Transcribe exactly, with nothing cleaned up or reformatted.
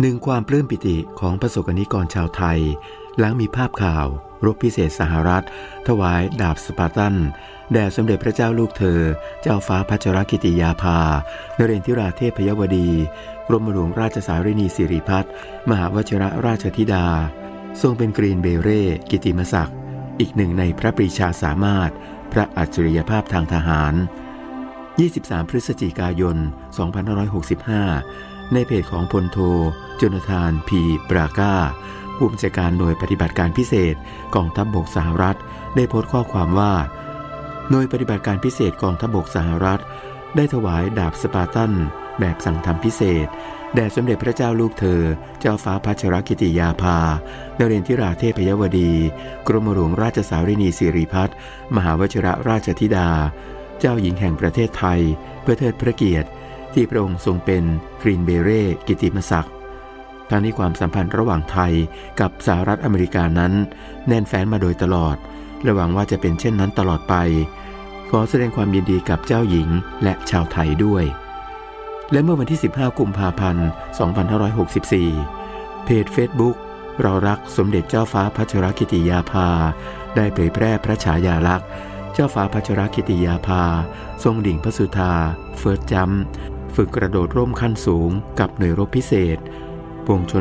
หนึ่งความปลื้มปิติของประสบกนิกรชาวไทยหลังมีภาพข่าวรบพิเศษสหรัฐถวายดาบสปาร์ตันแด่สมเด็จพระเจ้าลูกเธอเจ้าฟ้าพัชรกิติยาภานเรนทิราเทพยวดีกรมหลวงราชสารินีสิริพัฒน์มหาวชิรราชธิดาทรงเป็นกรีนเบเร่กิติมศักดิ์อีกหนึ่งในพระปรีชาสามารถพระอัจฉริยภาพทางทหารยี่สิบสามพฤศจิกายนสองพันห้าร้อยหกสิบห้าในเพจของพลโทโจนาธานพีบราก้าผู้บัญชาการหน่วยปฏิบัติการพิเศษกองทัพบกสหรัฐได้โพสต์ข้อความว่าหน่วยปฏิบัติการพิเศษกองทัพบกสหรัฐได้ถวายดาบสปาร์ตันแบบสั่งทำพิเศษแด่สมเด็จพระเจ้าลูกเธอเจ้าฟ้าพัชรกิติยาภานเรนทิราเทพยวดีกรมหลวงราชสารินีสิริพัฒน์มหาวชิรราชธิดาเจ้าหญิงแห่งประเทศไทยเพื่อเทิดพระเกียรติที่พระองค์ทรงเป็นกรีนเบเร่กิติมศักดิ์ทั้งนี้ความสัมพันธ์ระหว่างไทยกับสหรัฐอเมริกานั้นแน่นแฟ้นมาโดยตลอดและหวังว่าจะเป็นเช่นนั้นตลอดไปขอแสดงความยินดีกับเจ้าหญิงและชาวไทยด้วยและเมื่อวันที่สิบห้ากุมภาพันธ์สองพันห้าร้อยหกสิบสี่เพจ Facebook เรารักสมเด็จเจ้าฟ้าพัชรกิติยาภาได้เผยแพร่พระฉายาลักษณ์เจ้าฟ้าพัชรกิติยาภาทรงดิ่งพระสุธาเฟิร์สจัมป์ฝึกกระโดดร่มขั้นสูงกับหน่วยรบพิเศษปวงชน